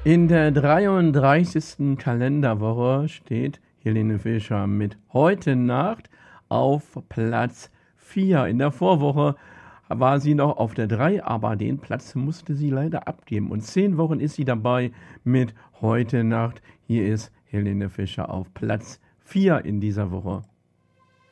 In der 33. Kalenderwoche steht Helene Fischer mit Heute Nacht auf Platz 4. In der Vorwoche war sie noch auf der 3, aber den Platz musste sie leider abgeben. Und 10 Wochen ist sie dabei mit Heute Nacht. Hier ist Helene Fischer auf Platz 4 in dieser Woche.